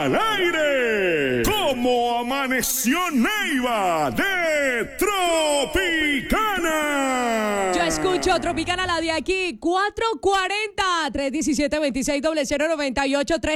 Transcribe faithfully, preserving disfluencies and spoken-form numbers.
al aire. ¿Cómo amaneció Neiva de Tropicana? Yo escucho Tropicana, la de aquí, cuatro cuarenta, tres diecisiete, veintiséis, cero cero, noventa y ocho, tres